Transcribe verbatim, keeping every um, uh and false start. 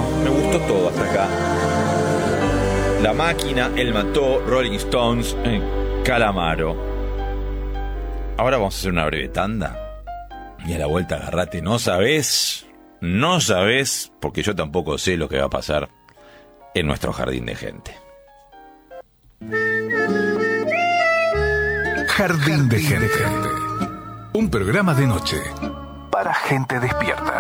Bueno, me gustó todo hasta acá. La Máquina, Él Mató, Rolling Stones, eh, Calamaro. Ahora vamos a hacer una breve tanda. Y a la vuelta agarrate, no sabés, no sabés, porque yo tampoco sé lo que va a pasar en nuestro jardín de gente. Jardín de gente. Un programa de noche para gente despierta.